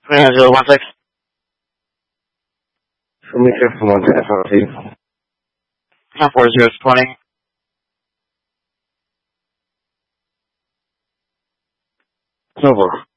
016. Show me careful on the FRC. 4020. Over.